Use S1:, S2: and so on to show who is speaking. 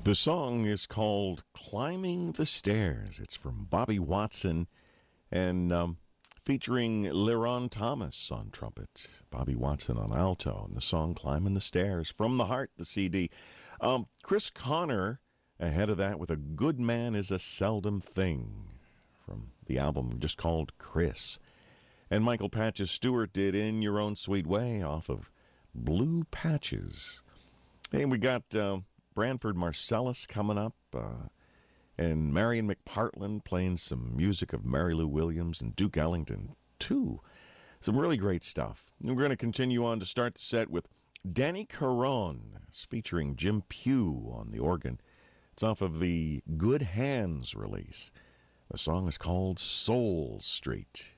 S1: The song is called Climbing the Stairs. It's from Bobby Watson and featuring Leron Thomas on trumpet, Bobby Watson on alto, and the song Climbing the Stairs. From the Heart, the CD. Chris Connor ahead of that with A Good Man is a Seldom Thing from the album just called Chris. And Michael Patches Stewart did In Your Own Sweet Way off of Blue Patches. Hey, we got Branford Marsalis coming up, and Marion McPartland playing some music of Mary Lou Williams and Duke Ellington, too. Some really great stuff. We're going to continue on to start the set with Danny Caron. It's featuring Jim Pugh on the organ. It's off of the Good Hands release. The song is called Soul Street.